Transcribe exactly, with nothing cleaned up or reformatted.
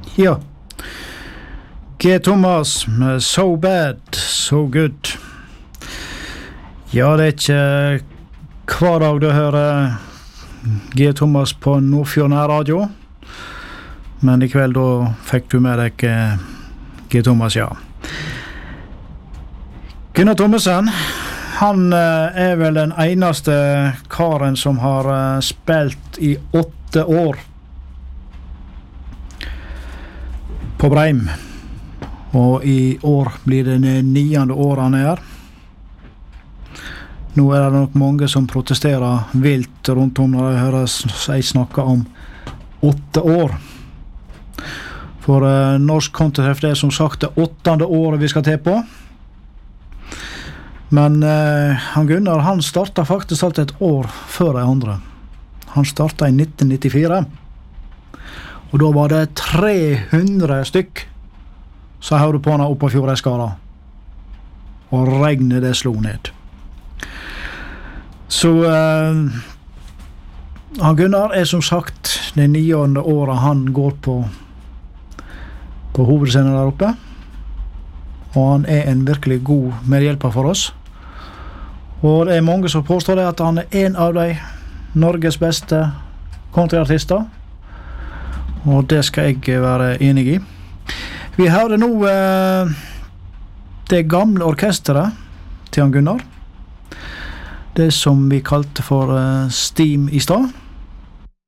Ja. G. Thomas med So Bad, So Good. Ja, det er ikke hver dag du hører G. Thomas på Nordfjord Radio, men i kveld da fikk du med deg G. Thomas, ja. Gunnar Thommessen, han er vel den eneste karen som har spilt i åtte år på Breim. Og i år blir det niende året han er her. Nå er det nok mange som protesterer vilt rundt om når jeg hører seg snakke om åtte år. For uh, norsk kontraheft er som sagt det åttende året vi skal til på. Men uh, han Gunnar, han startet faktisk alt et år før de andre. Han startet i nitten nittifire. Og da var det tre hundre stykk så jeg hørte på han oppe på Fjordeskala. Og regnet det slo ned. Så uh, han Gunnar er som sagt det niende året han går på på hovedscenen der oppe. Og han er en virkelig god medhjelper for oss. Og det er mange som påstår det at han er en av de Norges beste countryartister. Og det skal jeg være enig i. Vi hører nå eh, det gamle orkestret til han Gunnar. Det som vi kalte for eh, Steam i stad.